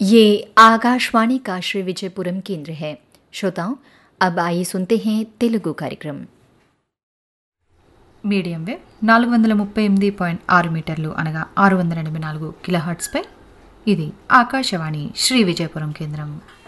ये आकाशवाणी का श्री विजयपुरम केंद्र है। श्रोताओं, अब आइए सुनते हैं तेलुगु कार्यक्रम। మీడియం వేవ్ 438.6 మీటర్లు అనగా 684 కిలోహర్ట్జ్పై ఇది ఆకాశవాణి శ్రీ విజయపురం కేంద్రం.